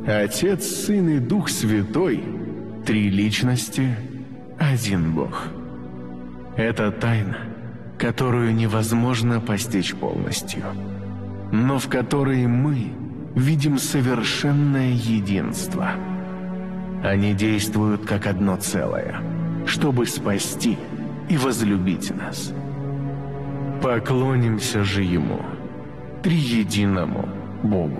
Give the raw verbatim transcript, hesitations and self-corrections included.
Отец, Сын и Дух Святой – три личности, один Бог. Это тайна, которую невозможно постичь полностью, но в которой мы видим совершенное единство. Они действуют как одно целое, чтобы спасти и возлюбить нас. Поклонимся же Ему, триединому Богу.